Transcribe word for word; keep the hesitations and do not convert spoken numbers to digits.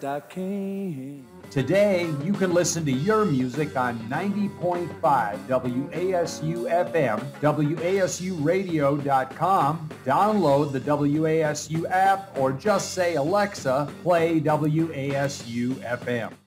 I can. Today, you can listen to your music on ninety point five W A S U F M, W A S U radio dot com, download the W A S U app, or just say, Alexa, play W A S U F M.